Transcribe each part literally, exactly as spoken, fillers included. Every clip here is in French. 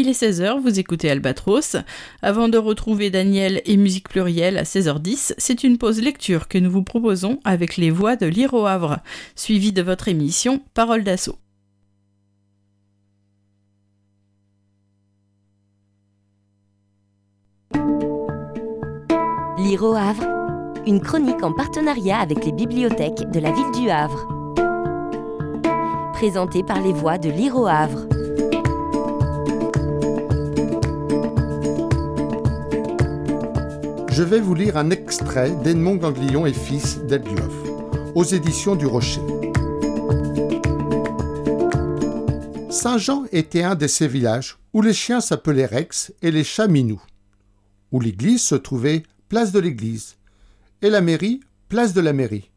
il est seize heures, vous écoutez Albatros. Avant de retrouver Daniel et Musique Plurielle à seize heures dix, c'est une pause lecture que nous vous proposons avec les voix de Lire au Havre, suivie de votre émission Parole d'assaut. Lire au Havre, une chronique en partenariat avec les bibliothèques de la ville du Havre. Présentée par les voix de Lire au Havre. Je vais vous lire un extrait d'Edmond Ganglion et fils d'Elgloff, aux éditions du Rocher. Saint-Jean était un de ces villages où les chiens s'appelaient Rex et les chats Minou, où l'église se trouvait place de l'église et la mairie place de la mairie.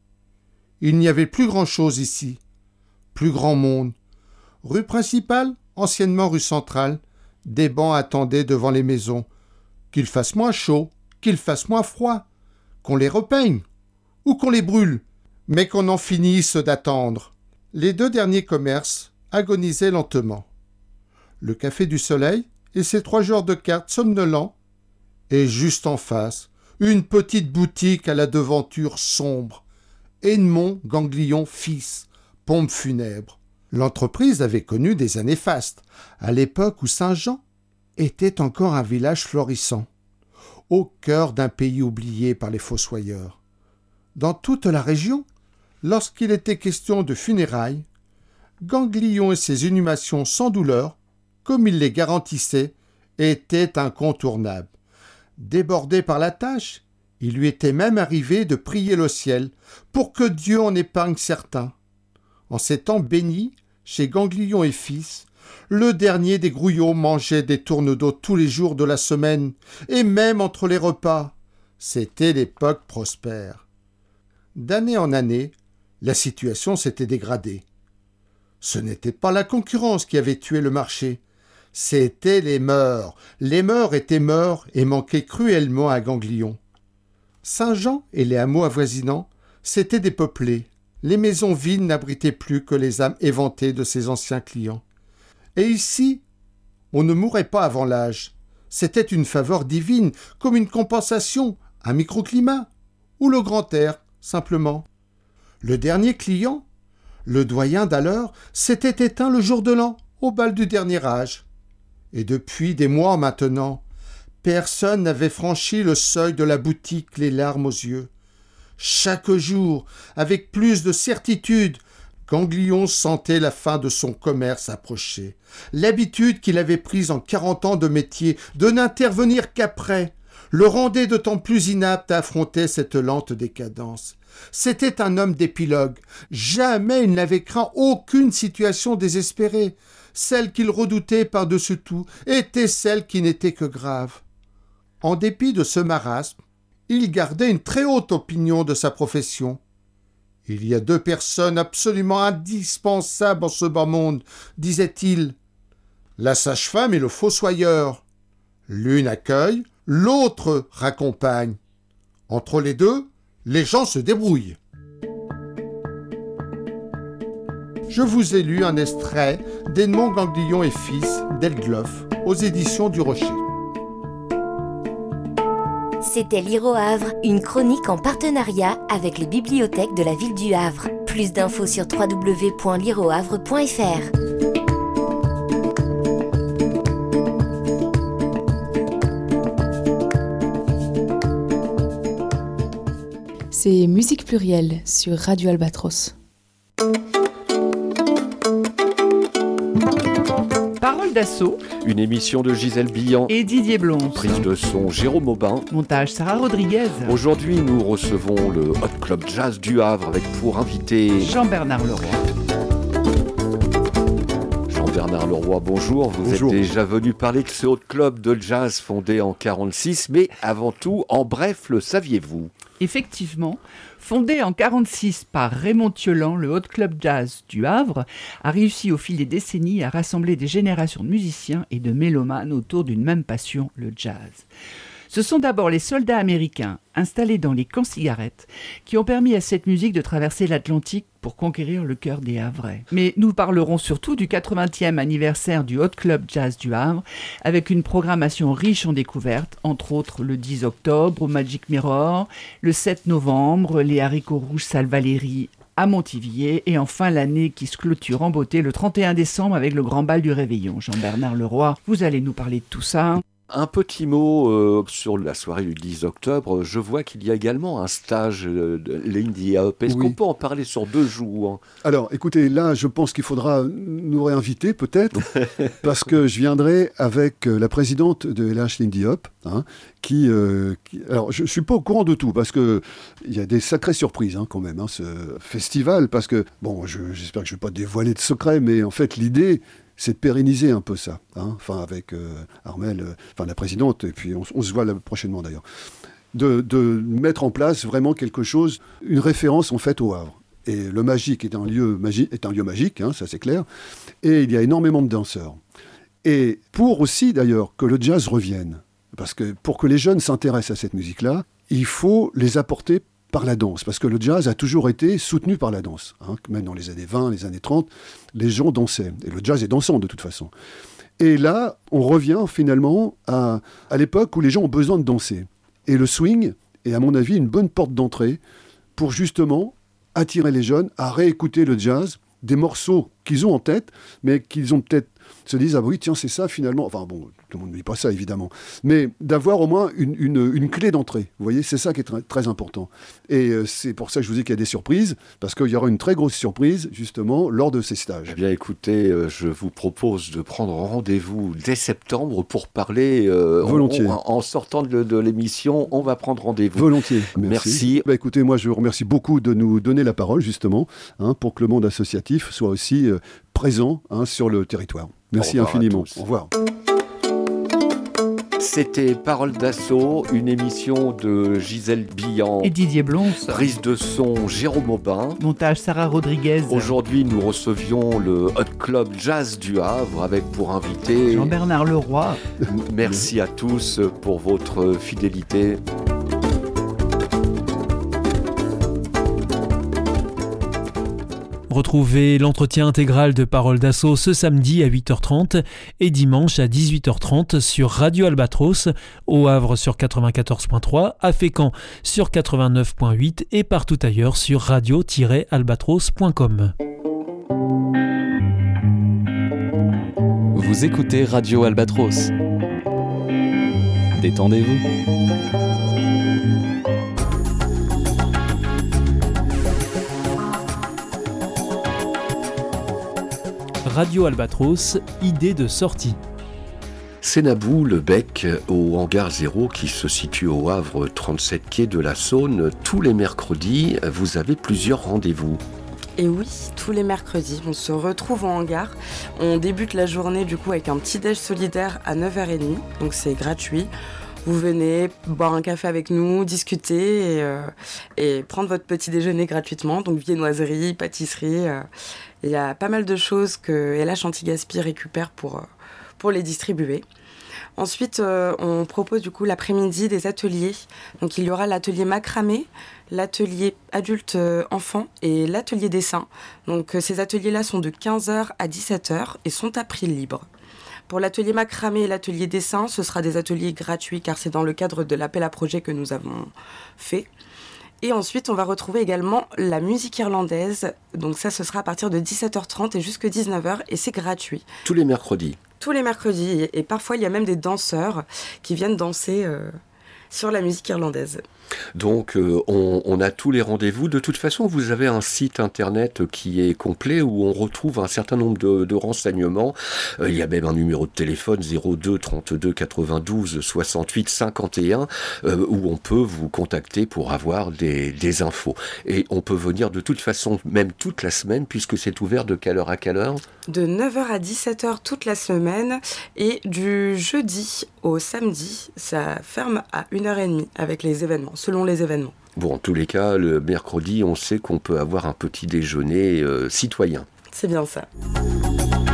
Il n'y avait plus grand-chose ici, plus grand monde. Rue principale, anciennement rue centrale, des bancs attendaient devant les maisons, qu'il fasse moins chaud, qu'il fasse moins froid, qu'on les repeigne ou qu'on les brûle, mais qu'on en finisse d'attendre. Les deux derniers commerces agonisaient lentement. Le Café du Soleil et ses trois joueurs de cartes somnolents, et juste en face, une petite boutique à la devanture sombre, Edmond Ganglion fils, pompe funèbre. L'entreprise avait connu des années fastes, à l'époque où Saint-Jean était encore un village florissant, au cœur d'un pays oublié par les fossoyeurs. Dans toute la région, lorsqu'il était question de funérailles, Ganglion et ses inhumations sans douleur, comme il les garantissait, étaient incontournables. Débordé par la tâche, il lui était même arrivé de prier le ciel pour que Dieu en épargne certains. En ces temps bénis, chez Ganglion et fils, le dernier des grouillots mangeait des tournes d'eau tous les jours de la semaine, et même entre les repas. C'était l'époque prospère. D'année en année, la situation s'était dégradée. Ce n'était pas la concurrence qui avait tué le marché, c'étaient les mœurs. Les mœurs étaient mœurs et manquaient cruellement à Ganglion. Saint-Jean et les hameaux avoisinants s'étaient dépeuplés. Les maisons vides n'abritaient plus que les âmes éventées de ses anciens clients. Et ici, on ne mourait pas avant l'âge. C'était une faveur divine, comme une compensation, un microclimat, ou le grand air, simplement. Le dernier client, le doyen d'alors, s'était éteint le jour de l'an, au bal du dernier âge. Et depuis des mois maintenant, personne n'avait franchi le seuil de la boutique les larmes aux yeux. Chaque jour, avec plus de certitude, Ganglion sentait la fin de son commerce approcher. L'habitude qu'il avait prise en quarante ans de métier de n'intervenir qu'après le rendait d'autant plus inapte à affronter cette lente décadence. C'était un homme d'épilogue. Jamais il n'avait craint aucune situation désespérée. Celle qu'il redoutait par-dessus tout était celle qui n'était que grave. En dépit de ce marasme, il gardait une très haute opinion de sa profession. Il y a deux personnes absolument indispensables en ce bas monde, disait-il. La sage-femme et le fossoyeur. L'une accueille, l'autre raccompagne. Entre les deux, les gens se débrouillent. Je vous ai lu un extrait d'Edmond Ganglion et fils d'Elgloff aux éditions du Rocher. C'était Lire au Havre, une chronique en partenariat avec les bibliothèques de la ville du Havre. Plus d'infos sur w w w point lire au havre point f r. C'est Musique Plurielle sur Radio Albatros. Parole d'assaut, une émission de Gisèle Billan et Didier Blonce. Prise de son Jérôme Aubin. Montage Sarah Rodriguez. Aujourd'hui, nous recevons le Hot Club Jazz du Havre avec pour invité Jean-Bernard Leroy. Jean-Bernard Leroy, bonjour. Vous Bonjour. êtes déjà venu parler de ce Hot Club de jazz fondé en quarante-six, mais avant tout, en bref, le saviez-vous ? Effectivement, fondé en quarante-six par Raymond Thiolan, le Hot Club Jazz du Havre a réussi au fil des décennies à rassembler des générations de musiciens et de mélomanes autour d'une même passion, le jazz. Ce sont d'abord les soldats américains installés dans les camps cigarettes qui ont permis à cette musique de traverser l'Atlantique pour conquérir le cœur des Havrais. Mais nous parlerons surtout du quatre-vingtième anniversaire du Hot Club Jazz du Havre, avec une programmation riche en découvertes, entre autres le dix octobre au Magic Mirror, le sept novembre, les haricots rouges Salle Valéry à Montivier, et enfin l'année qui se clôture en beauté le trente et un décembre avec le grand bal du Réveillon. Jean-Bernard Leroy, vous allez nous parler de tout ça. Un petit mot euh, sur la soirée du dix octobre. Je vois qu'il y a également un stage euh, de l'Indie Hop. Est-ce oui. qu'on peut en parler sur deux jours? Alors, écoutez, là, je pense qu'il faudra nous réinviter, peut-être, parce que je viendrai avec la présidente de L H Lindy Hop, hein, qui, euh, qui... Alors, je ne suis pas au courant de tout, parce qu'il y a des sacrées surprises, hein, quand même, hein, ce festival, parce que, bon, je, j'espère que je ne vais pas dévoiler de secrets, mais en fait, l'idée... c'est de pérenniser un peu ça, hein, enfin avec euh, Armelle, euh, enfin la présidente, et puis on, on se voit là, prochainement d'ailleurs, de, de mettre en place vraiment quelque chose, une référence en fait au Havre. Et le Magique est un lieu, magi- est un lieu magique, hein, ça c'est clair, et il y a énormément de danseurs. Et pour aussi d'ailleurs que le jazz revienne, parce que pour que les jeunes s'intéressent à cette musique-là, il faut les apporter par la danse, parce que le jazz a toujours été soutenu par la danse. Hein. Même dans les années vingt, les années trente, les gens dansaient. Et le jazz est dansant de toute façon. Et là, on revient finalement à, à l'époque où les gens ont besoin de danser. Et le swing est, à mon avis, une bonne porte d'entrée pour justement attirer les jeunes à réécouter le jazz, des morceaux qu'ils ont en tête, mais qu'ils ont peut-être se disent, ah oui, tiens, c'est ça finalement. Enfin bon, tout le monde ne dit pas ça, évidemment. Mais d'avoir au moins une, une, une clé d'entrée. Vous voyez, c'est ça qui est très, très important. Et euh, c'est pour ça que je vous dis qu'il y a des surprises, parce qu'il y aura une très grosse surprise, justement, lors de ces stages. Eh bien, écoutez, euh, je vous propose de prendre rendez-vous dès septembre pour parler. Euh, Volontiers. On, en sortant de, de l'émission, on va prendre rendez-vous. Volontiers. Merci. Merci. Bah, écoutez, moi, je vous remercie beaucoup de nous donner la parole, justement, hein, pour que le monde associatif soit aussi euh, présent hein, sur le territoire. Merci infiniment. Au revoir. C'était Parole d'Assaut, une émission de Gisèle Billan et Didier Blons. Prise de son Jérôme Aubin. Montage Sarah Rodriguez. Aujourd'hui, nous recevions le Hot Club Jazz du Havre avec pour invité Jean-Bernard Leroy. Merci à tous pour votre fidélité. Retrouvez l'entretien intégral de Parole d'Assaut ce samedi à huit heures trente et dimanche à dix-huit heures trente sur Radio Albatros, au Havre sur quatre-vingt-quatorze point trois, à Fécamp sur quatre-vingt-neuf point huit et partout ailleurs sur radio tiret albatros point com. Vous écoutez Radio Albatros. Détendez-vous. Radio Albatros, idée de sortie. Sénabou, le Bec, au hangar zéro qui se situe au Havre, trente-sept quai de la Saône. Tous les mercredis, vous avez plusieurs rendez-vous. Et oui, tous les mercredis, on se retrouve en hangar. On débute la journée du coup avec un petit déj solidaire à neuf heures trente, donc c'est gratuit. Vous venez boire un café avec nous, discuter et, euh, et prendre votre petit déjeuner gratuitement. Donc viennoiserie, pâtisserie. Euh, il y a pas mal de choses que L H Anti-Gaspi récupère pour, euh, pour les distribuer. Ensuite, euh, on propose du coup l'après-midi des ateliers. Donc il y aura l'atelier macramé, l'atelier adulte-enfant et l'atelier dessin. Donc euh, ces ateliers-là sont de quinze heures à dix-sept heures et sont à prix libre. Pour l'atelier macramé et l'atelier dessin, ce sera des ateliers gratuits car c'est dans le cadre de l'appel à projet que nous avons fait. Et ensuite, on va retrouver également la musique irlandaise. Donc ça, ce sera à partir de dix-sept heures trente et jusqu'à dix-neuf heures et c'est gratuit. Tous les mercredis. Tous les mercredis. Et parfois, il y a même des danseurs qui viennent danser euh, sur la musique irlandaise. Donc, euh, on, on a tous les rendez-vous. De toute façon, vous avez un site internet qui est complet où on retrouve un certain nombre de, de renseignements. Euh, il y a même un numéro de téléphone zéro deux trente-deux quatre-vingt-douze soixante-huit cinquante et un euh, où on peut vous contacter pour avoir des, des infos. Et on peut venir de toute façon, même toute la semaine, puisque c'est ouvert de quelle heure à quelle heure ? De neuf heures à dix-sept heures toute la semaine et du jeudi au samedi, ça ferme à une heure trente avec les événements. Selon les événements. Bon, en tous les cas, le mercredi, on sait qu'on peut avoir un petit déjeuner euh, citoyen. C'est bien ça.